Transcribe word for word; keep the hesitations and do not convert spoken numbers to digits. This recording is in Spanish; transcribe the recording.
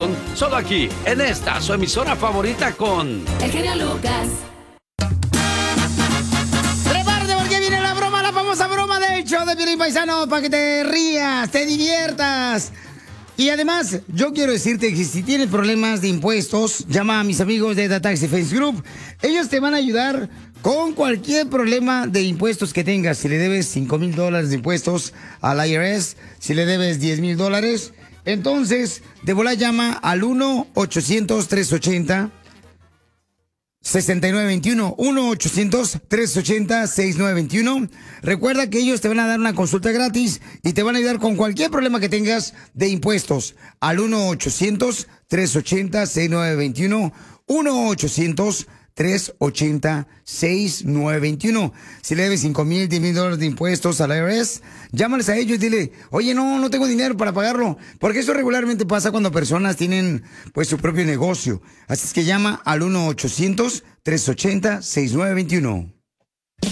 diversión, solo aquí, en esta, su emisora favorita con... El genio Lucas. ¡Prepárate porque viene la broma, la famosa broma del show de Piolín, paisano, para que te rías, te diviertas! Y además, yo quiero decirte que si tienes problemas de impuestos, llama a mis amigos de The Tax Defense Group. Ellos te van a ayudar con cualquier problema de impuestos que tengas. Si le debes cinco mil dólares de impuestos al I R S, si le debes diez mil dólares, entonces de volá llama al uno ochocientos, trescientos ochenta, sesenta y nueve veintiuno. uno ochocientos, trescientos ochenta, sesenta y nueve veintiuno. Recuerda que ellos te van a dar una consulta gratis y te van a ayudar con cualquier problema que tengas de impuestos. Al uno ochocientos, trescientos ochenta, sesenta y nueve veintiuno. uno ochocientos, trescientos ochenta, sesenta y nueve veintiuno. Si le debes cinco mil, diez mil dólares de impuestos al I R S, llámales a ellos y dile, oye, no, no tengo dinero para pagarlo. Porque eso regularmente pasa cuando personas tienen, pues, su propio negocio. Así es que llama al uno ochocientos, trescientos ochenta, sesenta y nueve veintiuno.